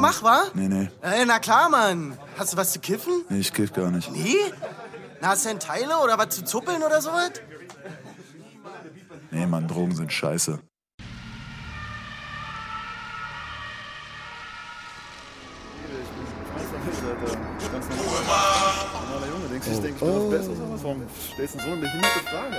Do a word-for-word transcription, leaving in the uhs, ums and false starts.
wach, wa? Nee, nee. Äh, na klar, Mann. Hast du was zu kiffen? Nee, ich kiff gar nicht. Nee? Na, hast du denn Teile oder was zu zuppeln oder sowas? Nee, Mann, Drogen sind scheiße. Ganz normaler Junge, denkst du, ich denke, ich bin was Besseres oder was? Warum stellst du so eine behinderte Frage?